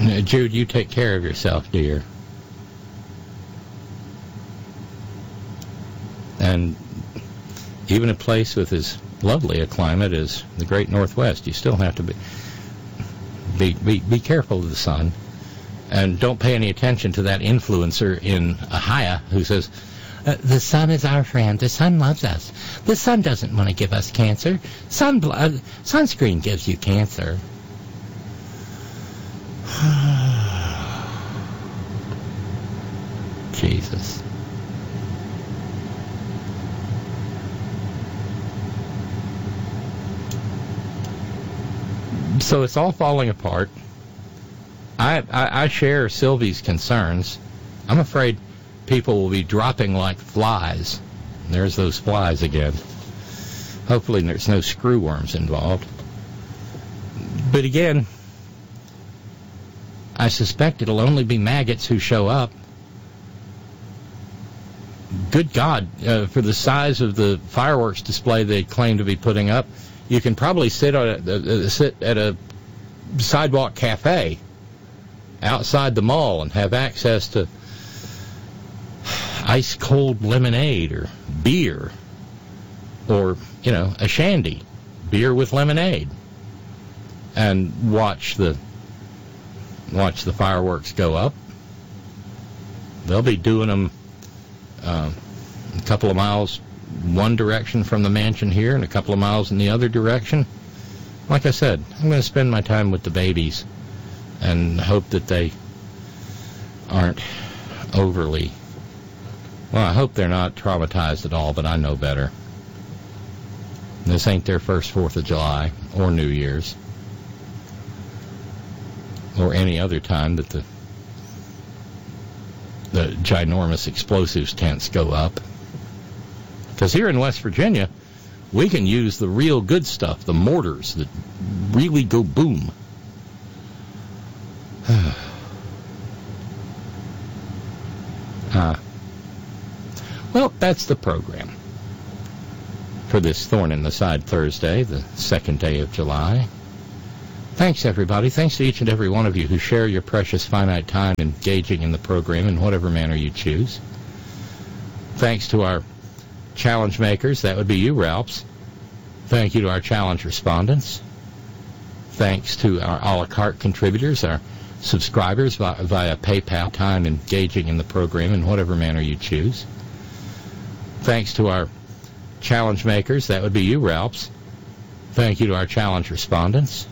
Jude, you take care of yourself, dear. And even a place with as lovely a climate as the great Northwest, you still have to be careful of the sun. And don't pay any attention to that influencer in Ohio who says, the sun is our friend. The sun loves us. The sun doesn't want to give us cancer. Sunscreen gives you cancer. Jesus. So it's all falling apart. I share Sylvie's concerns. I'm afraid people will be dropping like flies. There's those flies again. Hopefully there's no screw worms involved. But again, I suspect it'll only be maggots who show up. Good God, for the size of the fireworks display they claim to be putting up, you can probably sit at a sidewalk cafe outside the mall and have access to ice-cold lemonade or beer or, a shandy, beer with lemonade, and watch the fireworks go up. They'll be doing them a couple of miles one direction from the mansion here and a couple of miles in the other direction. Like I said, I'm going to spend my time with the babies and hope that they aren't overly... Well, I hope they're not traumatized at all, but I know better. This ain't their first 4th of July or New Year's or any other time that the ginormous explosives tents go up. Because here in West Virginia, we can use the real good stuff, the mortars that really go boom. Well, that's the program for this Thorn in the Side Thursday, the 2nd day of July. Thanks, everybody. Thanks to each and every one of you who share your precious finite time engaging in the program in whatever manner you choose. Thanks to our challenge makers. That would be you, Ralphs. Thank you to our challenge respondents. Thanks to our a la carte contributors, our subscribers via PayPal, time engaging in the program in whatever manner you choose. Thanks to our challenge makers. That would be you, Ralphs. Thank you to our challenge respondents.